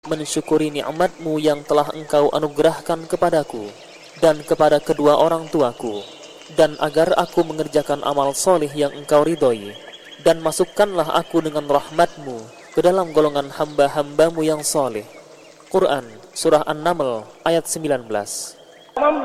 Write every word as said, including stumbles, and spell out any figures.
mensyukuri nikmat-Mu yang telah Engkau anugerahkan kepadaku dan kepada kedua orang tuaku, dan agar aku mengerjakan amal soleh yang Engkau ridhoi, dan masukkanlah aku dengan rahmat-Mu ke dalam golongan hamba-hamba-Mu yang soleh. Quran Surah An-Naml ayat sembilan belas.